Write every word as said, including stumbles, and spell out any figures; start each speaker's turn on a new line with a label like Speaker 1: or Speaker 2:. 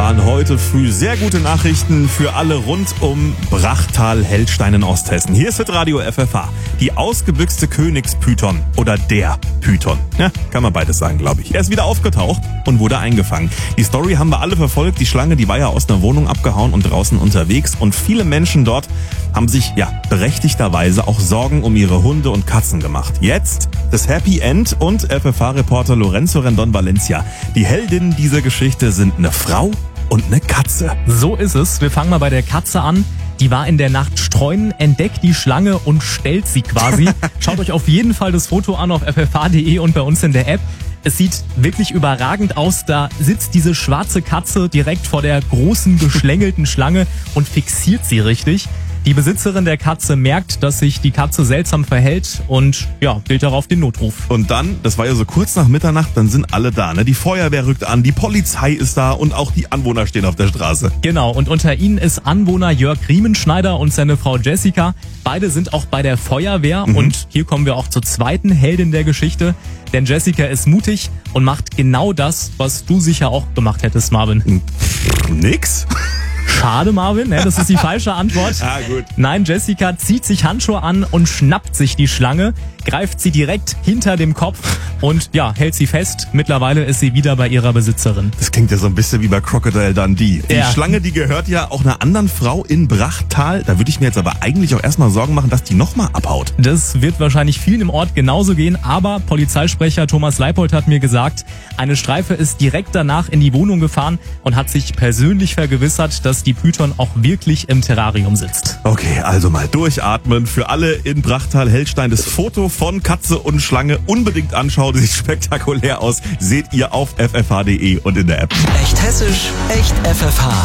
Speaker 1: waren heute früh sehr gute Nachrichten für alle rund um Brachtal, Hellstein in Osthessen. Hier ist Hitradio F F H. Die ausgebüchste Königspython oder der Python. Ja, kann man beides sagen, glaube ich. Er ist wieder aufgetaucht und wurde eingefangen. Die Story haben wir alle verfolgt. Die Schlange, die war ja aus einer Wohnung abgehauen und draußen unterwegs. Und viele Menschen dort haben sich, ja, berechtigterweise auch Sorgen um ihre Hunde und Katzen gemacht. Jetzt das Happy End und F F H-Reporter Lorenzo Rendon Valencia. Die Heldinnen dieser Geschichte sind eine Frau und eine Katze.
Speaker 2: So ist es. Wir fangen mal bei der Katze an. Die war in der Nacht streuen, entdeckt die Schlange und stellt sie quasi. Schaut euch auf jeden Fall das Foto an auf f f h punkt d e und bei uns in der App. Es sieht wirklich überragend aus. Da sitzt diese schwarze Katze direkt vor der großen, geschlängelten Schlange und fixiert sie richtig. Die Besitzerin der Katze merkt, dass sich die Katze seltsam verhält und ja, wählt darauf den Notruf.
Speaker 1: Und dann, das war ja so kurz nach Mitternacht, dann sind alle da, ne? Die Feuerwehr rückt an, die Polizei ist da und auch die Anwohner stehen auf der Straße.
Speaker 2: Genau, und unter ihnen ist Anwohner Jörg Riemenschneider und seine Frau Jessica. Beide sind auch bei der Feuerwehr mhm. und hier kommen wir auch zur zweiten Heldin der Geschichte. Denn Jessica ist mutig und macht genau das, was du sicher auch gemacht hättest, Marvin.
Speaker 1: Nix?
Speaker 2: Schade, Marvin, ne? Das ist die falsche Antwort.
Speaker 1: Ah, gut.
Speaker 2: Nein, Jessica zieht sich Handschuhe an und schnappt sich die Schlange, greift sie direkt hinter dem Kopf und ja, hält sie fest. Mittlerweile ist sie wieder bei ihrer Besitzerin.
Speaker 1: Das klingt ja so ein bisschen wie bei Crocodile Dundee. Die
Speaker 2: ja.
Speaker 1: Schlange, die gehört ja auch einer anderen Frau in Brachtal. Da würde ich mir jetzt aber eigentlich auch erstmal Sorgen machen, dass die nochmal abhaut.
Speaker 2: Das wird wahrscheinlich vielen im Ort genauso gehen, aber Polizeisprecher Thomas Leipold hat mir gesagt, eine Streife ist direkt danach in die Wohnung gefahren und hat sich persönlich vergewissert, dass die Python auch wirklich im Terrarium sitzt.
Speaker 1: Okay, also mal durchatmen. Für alle in Brachtal, Hellstein, das Foto von Katze und Schlange unbedingt anschauen. Sieht spektakulär aus. Seht ihr auf f f h punkt d e und in der App.
Speaker 3: Echt hessisch, echt F F H.